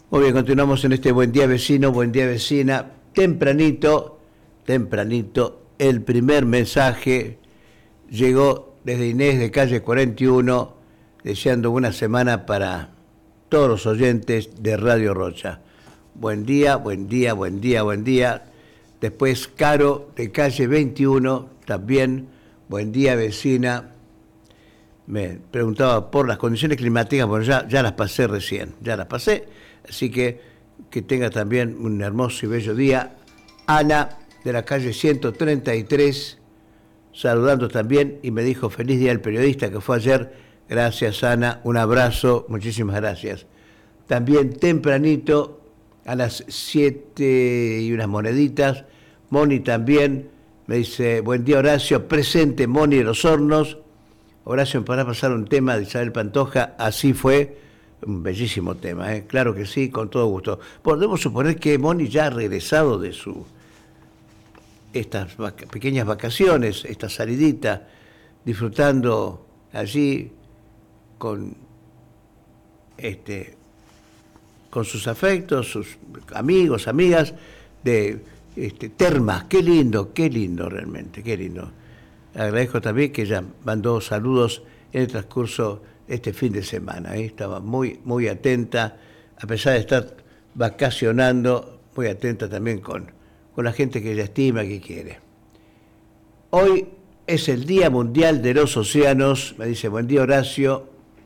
Muy bien, continuamos en este buen día vecino, buen día vecina. Tempranito, el primer mensaje llegó desde Inés de calle 41, deseando una semana para todos los oyentes de Radio Rocha. Buen día, buen día, buen día, buen día. Después Caro de calle 21, también buen día vecina. Me preguntaba por las condiciones climáticas, bueno, ya las pasé recién, ya las pasé, así que tenga también un hermoso y bello día. Ana, de la calle 133, saludando también, y me dijo feliz día del periodista, que fue ayer. Gracias, Ana, un abrazo, muchísimas gracias. También tempranito, a las 7 y unas moneditas, Moni también, me dice, buen día Horacio, presente Moni de los Hornos. Horacio, para pasar un tema de Isabel Pantoja, así fue, un bellísimo tema, ¿eh? Claro que sí, con todo gusto. Podemos suponer que Moni ya ha regresado de estas pequeñas vacaciones, esta salidita, disfrutando allí con sus afectos, sus amigos, amigas de Termas. Qué lindo realmente, qué lindo. Agradezco también que ella mandó saludos en el transcurso de este fin de semana. Estaba muy, muy atenta, a pesar de estar vacacionando, muy atenta también con la gente que ella estima, que quiere. Hoy es el Día Mundial de los Océanos, me dice, buen día Horacio.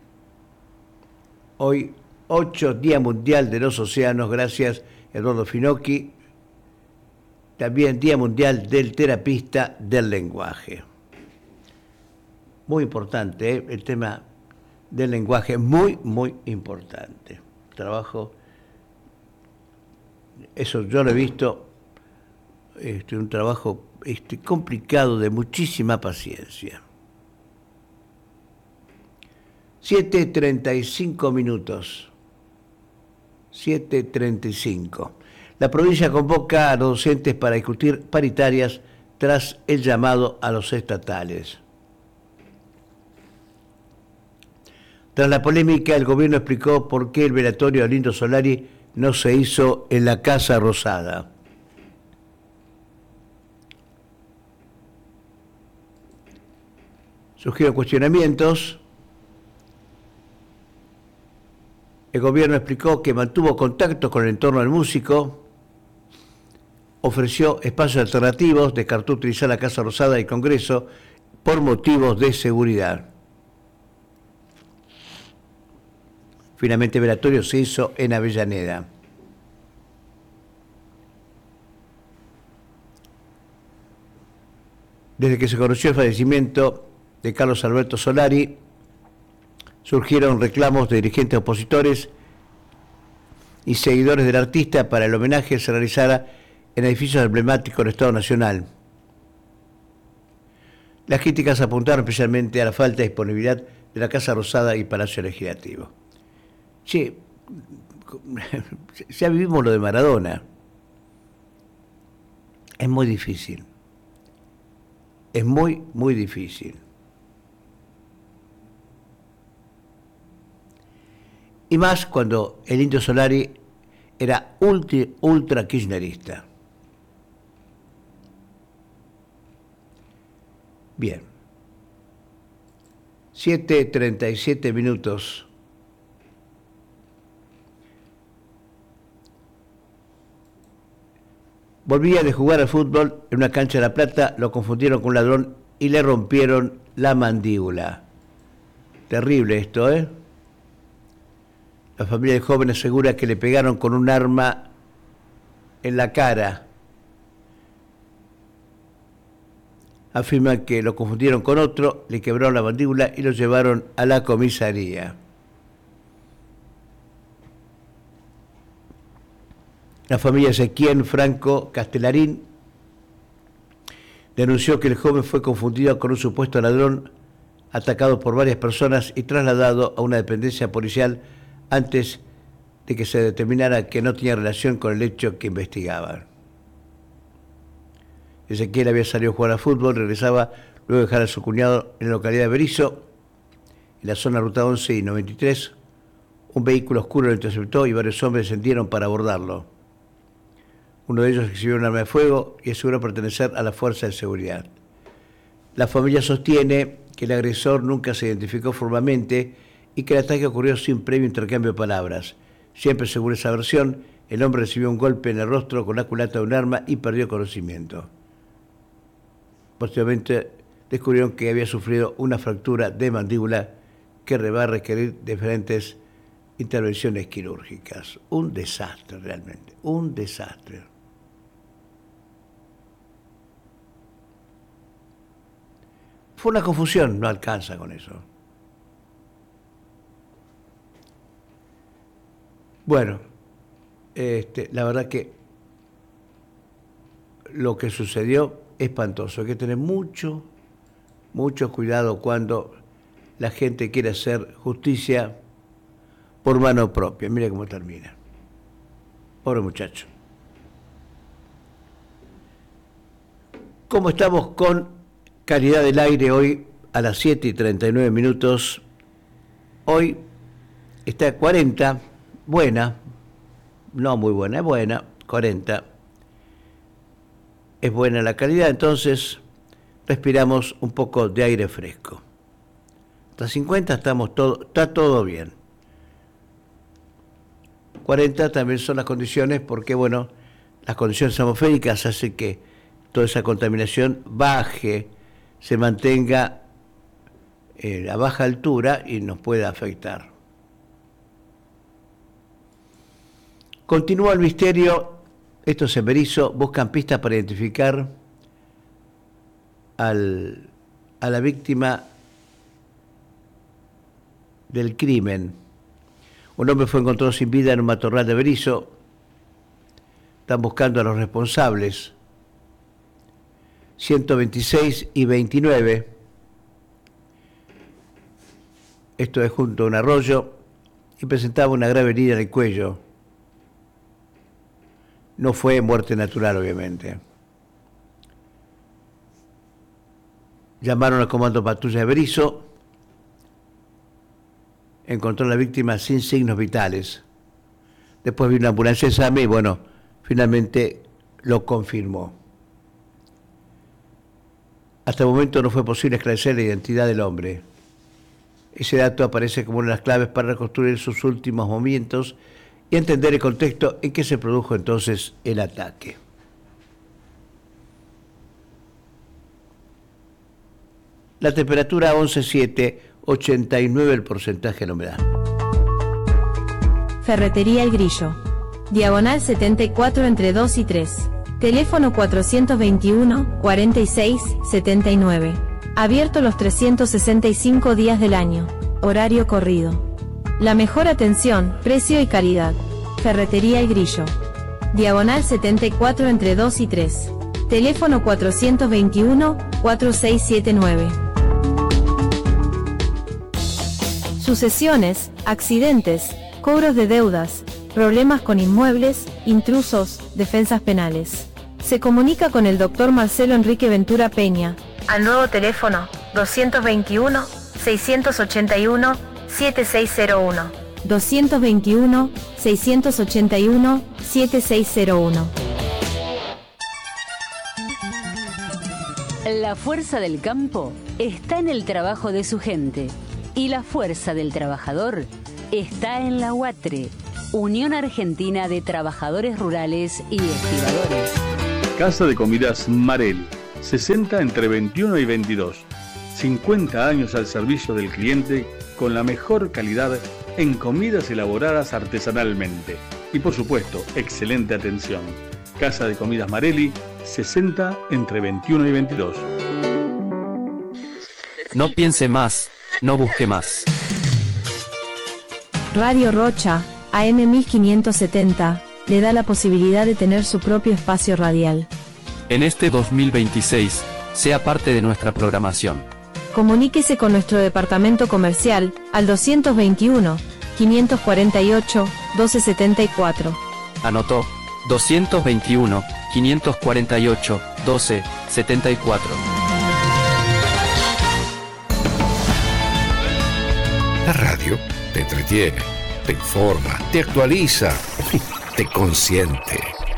Hoy, 8 Día Mundial de los Océanos, gracias Eduardo Finocchi. También Día Mundial del Terapista del Lenguaje. Muy importante, el tema del lenguaje, muy, muy importante. Trabajo, eso yo lo he visto, un trabajo complicado, de muchísima paciencia. 7:35 minutos. 7:35. La provincia convoca a los docentes para discutir paritarias tras el llamado a los estatales. Tras la polémica, el gobierno explicó por qué el velatorio a Lindo Solari no se hizo en la Casa Rosada. Surgieron cuestionamientos. El gobierno explicó que mantuvo contacto con el entorno del músico, ofreció espacios alternativos, descartó utilizar la Casa Rosada y Congreso por motivos de seguridad. Finalmente el velatorio se hizo en Avellaneda. Desde que se conoció el fallecimiento de Carlos Alberto Solari, surgieron reclamos de dirigentes opositores y seguidores del artista para el homenaje se realizara en edificios emblemáticos del Estado Nacional. Las críticas apuntaron especialmente a la falta de disponibilidad de la Casa Rosada y Palacio Legislativo. Che, ya vivimos lo de Maradona. Es muy difícil. Es muy, muy difícil. Y más cuando el Indio Solari era ultra kirchnerista. Bien. 7:37 minutos. Volvía de jugar al fútbol en una cancha de La Plata, lo confundieron con un ladrón y le rompieron la mandíbula. Terrible esto, ¿eh? La familia del joven asegura que le pegaron con un arma en la cara. Afirman que lo confundieron con otro, le quebraron la mandíbula y lo llevaron a la comisaría. La familia Ezequiel Franco Castellarín denunció que el joven fue confundido con un supuesto ladrón, atacado por varias personas y trasladado a una dependencia policial antes de que se determinara que no tenía relación con el hecho que investigaban. Ezequiel había salido a jugar al fútbol, regresaba luego de dejar a su cuñado en la localidad de Berisso, en la zona ruta 11 y 93, Un vehículo oscuro lo interceptó y varios hombres descendieron para abordarlo. Uno de ellos exhibió un arma de fuego y aseguró pertenecer a la fuerza de seguridad. La familia sostiene que el agresor nunca se identificó formalmente y que el ataque ocurrió sin previo intercambio de palabras. Siempre según esa versión, el hombre recibió un golpe en el rostro con la culata de un arma y perdió conocimiento. Posteriormente descubrieron que había sufrido una fractura de mandíbula que va a requerir diferentes intervenciones quirúrgicas. Un desastre realmente, un desastre. Fue una confusión, no alcanza con eso. Bueno, la verdad que lo que sucedió es espantoso. Hay que tener mucho cuidado cuando la gente quiere hacer justicia por mano propia. Mira cómo termina. Pobre muchacho. ¿Cómo estamos con calidad del aire hoy a las 7:39? Hoy está a 40, buena, no muy buena, es buena, 40. Es buena la calidad, entonces respiramos un poco de aire fresco. Hasta 50 está todo bien. 40 también son las condiciones porque, bueno, las condiciones atmosféricas hacen que toda esa contaminación baje, se mantenga a baja altura y nos pueda afectar. Continúa el misterio. Estos en Berisso buscan pistas para identificar a la víctima del crimen. Un hombre fue encontrado sin vida en un matorral de Berisso. Están buscando a los responsables. 126 y 29. Esto es junto a un arroyo y presentaba una grave herida en el cuello. No fue muerte natural, obviamente. Llamaron al comando patrulla de Berisso. Encontró a la víctima sin signos vitales. Después vino una ambulancia de examen y, bueno, finalmente lo confirmó. Hasta el momento no fue posible esclarecer la identidad del hombre. Ese dato aparece como una de las claves para reconstruir sus últimos momentos y entender el contexto en que se produjo entonces el ataque. La temperatura 11.7, 89 el porcentaje de la humedad. Ferretería El Grillo. Diagonal 74 entre 2 y 3. Teléfono 421 46 79. Abierto los 365 días del año. Horario corrido. La mejor atención, precio y calidad. Ferretería El Grillo. Diagonal 74 entre 2 y 3. Teléfono 421 4679. Sucesiones, accidentes, cobros de deudas, problemas con inmuebles, intrusos, defensas penales. Se comunica con el Dr. Marcelo Enrique Ventura Peña al nuevo teléfono 221 681 7601. 221 681 7601. La fuerza del campo está en el trabajo de su gente y la fuerza del trabajador está en la UATRE, Unión Argentina de Trabajadores Rurales y Estibadores. Casa de Comidas Marel, 60 entre 21 y 22. 50 años al servicio del cliente con la mejor calidad en comidas elaboradas artesanalmente. Y por supuesto, excelente atención. Casa de Comidas Marelli, 60 entre 21 y 22. No piense más, no busque más. Radio Rocha, AM 1570, le da la posibilidad de tener su propio espacio radial. En este 2026, sea parte de nuestra programación. Comuníquese con nuestro departamento comercial al 221 548 1274. Anotó, 221 548 1274. La radio te entretiene, te informa, te actualiza, te consiente.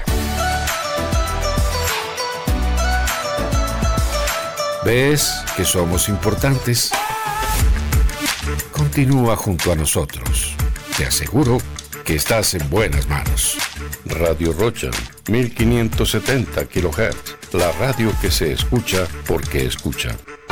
¿Ves que somos importantes? Continúa junto a nosotros. Te aseguro que estás en buenas manos. Radio Rocha, 1570 kHz. La radio que se escucha porque escucha.